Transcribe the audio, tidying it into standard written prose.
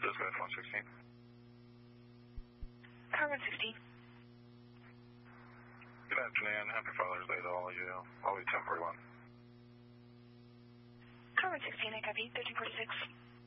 Dispatch 116. Car 116. Good afternoon. Happy Father's Day to all of you. Always 1041. Car 116, I copy. 1346.